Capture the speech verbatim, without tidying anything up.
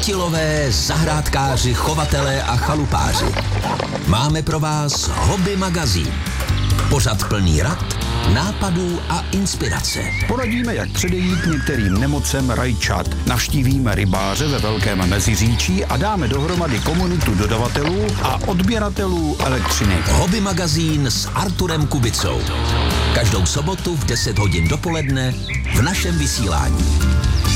Chytilové, zahrádkáři, chovatelé a chalupáři. Máme pro vás Hobby magazín. Pořad plný rad, nápadů a inspirace. Poradíme, jak předejít některým nemocem rajčat. Navštívíme rybáře ve Velkém Meziříčí a dáme dohromady komunitu dodavatelů a odběratelů elektřiny. Hobby magazín s Arturem Kubicou. Každou sobotu v deset hodin dopoledne v našem vysílání.